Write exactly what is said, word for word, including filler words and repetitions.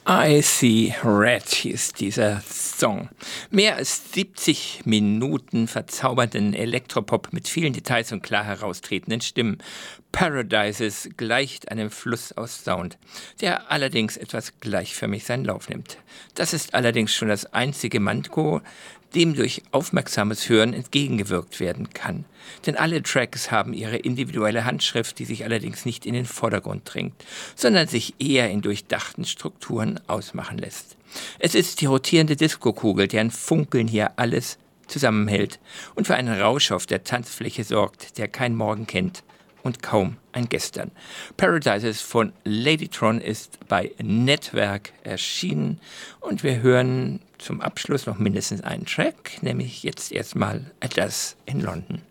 I See Red hieß dieser Song. Mehr als siebzig Minuten verzaubernden Elektropop mit vielen Details und klar heraustretenden Stimmen. Paradises gleicht einem Fluss aus Sound, der allerdings etwas gleichförmig seinen Lauf nimmt. Das ist allerdings schon das einzige Manko, dem durch aufmerksames Hören entgegengewirkt werden kann. Denn alle Tracks haben ihre individuelle Handschrift, die sich allerdings nicht in den Vordergrund drängt, sondern sich eher in durchdachten Strukturen ausmachen lässt. Es ist die rotierende Diskokugel, deren Funkeln hier alles zusammenhält und für einen Rausch auf der Tanzfläche sorgt, der kein Morgen kennt und kaum ein Gestern. Paradises von Ladytron ist bei Netzwerk erschienen und wir hören zum Abschluss noch mindestens einen Track, nämlich jetzt erstmal Atlas in London.